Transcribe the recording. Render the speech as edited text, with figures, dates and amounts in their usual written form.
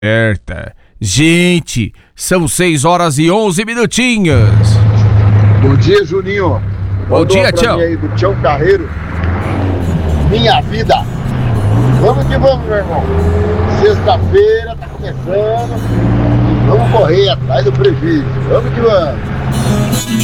Certa. Gente, são 6 horas e 11 minutinhos. Bom dia, Juninho. Bom dia, pra Tião. mim aí do Tião Carreiro. Minha vida. Vamos que vamos, meu irmão. Sexta-feira tá começando. Vamos correr atrás do prejuízo. Vamos que vamos.